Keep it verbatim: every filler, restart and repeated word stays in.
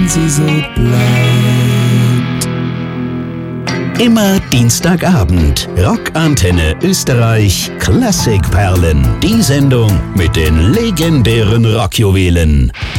sie so bleibt. Immer Dienstagabend. Rockantenne Österreich Klassikperlen. Die Sendung mit den legendären Rockjuwelen.